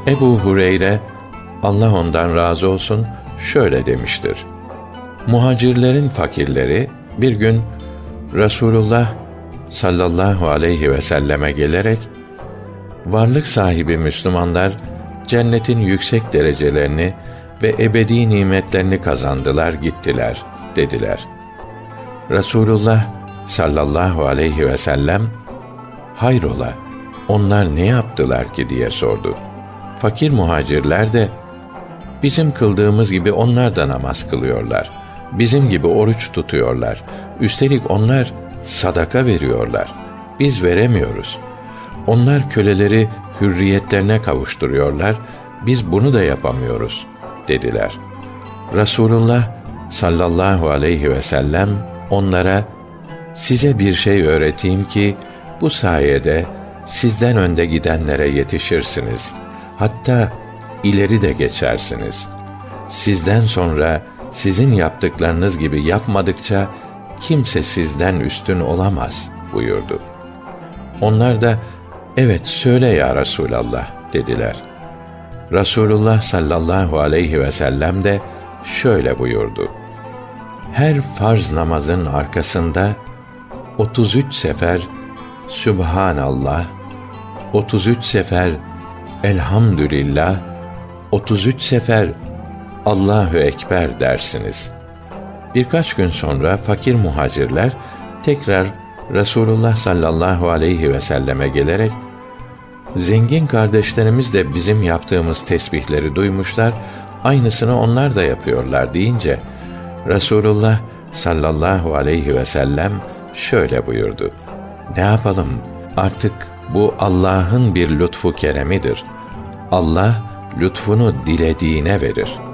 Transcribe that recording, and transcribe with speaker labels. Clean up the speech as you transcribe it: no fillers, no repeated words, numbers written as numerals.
Speaker 1: Ebu Hureyre, Allah ondan razı olsun, şöyle demiştir: Muhacirlerin fakirleri bir gün Resulullah sallallahu aleyhi ve selleme gelerek, varlık sahibi Müslümanlar cennetin yüksek derecelerini ve ebedi nimetlerini kazandılar gittiler dediler. Resulullah sallallahu aleyhi ve sellem, hayrola, onlar ne yaptılar ki diye sordu. Fakir muhacirler de, bizim kıldığımız gibi onlar da namaz kılıyorlar, bizim gibi oruç tutuyorlar, üstelik onlar sadaka veriyorlar, biz veremiyoruz. Onlar köleleri hürriyetlerine kavuşturuyorlar, biz bunu da yapamıyoruz dediler. Resulullah sallallahu aleyhi ve sellem onlara, size bir şey öğreteyim ki bu sayede sizden önde gidenlere yetişirsiniz. Hatta ileri de geçersiniz. Sizden sonra sizin yaptıklarınız gibi yapmadıkça kimse sizden üstün olamaz buyurdu. Onlar da, evet söyle ya Resulallah dediler. Resulullah sallallahu aleyhi ve sellem de şöyle buyurdu: her farz namazın arkasında 33 sefer Sübhanallah, 33 sefer Elhamdülillah, 33 sefer Allahu Ekber dersiniz. Birkaç gün sonra fakir muhacirler tekrar Resulullah sallallahu aleyhi ve selleme gelerek, zengin kardeşlerimiz de bizim yaptığımız tesbihleri duymuşlar, aynısını onlar da yapıyorlar deyince, Resulullah sallallahu aleyhi ve sellem şöyle buyurdu: ne yapalım, artık bu Allah'ın bir lütfu keremidir. Allah lütfunu dilediğine verir.